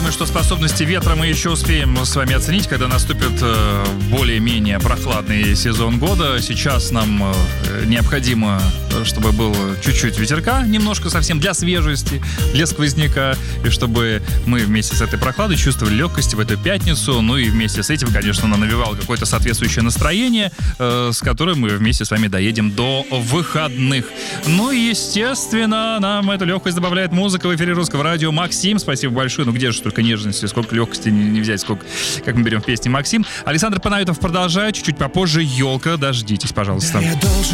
думаю, что способности ветра мы еще успеем с вами оценить, когда наступит более-менее прохладный сезон года. Сейчас нам необходимо, чтобы был чуть-чуть ветерка, немножко совсем для свежести, для сквозняка, и чтобы мы вместе с этой прохладой чувствовали легкость в эту пятницу. Ну и вместе с этим, конечно, навевал какое-то соответствующее настроение, с которым мы вместе с вами доедем до выходных. Ну и, естественно, нам эту легкость добавляет музыка в эфире Русского радио. Максим, спасибо большое. Ну где же столько нежности, сколько легкости не взять, сколько, как мы берем в песне Максим. Александр Панайотов продолжает чуть-чуть попозже. Елка, дождитесь, пожалуйста.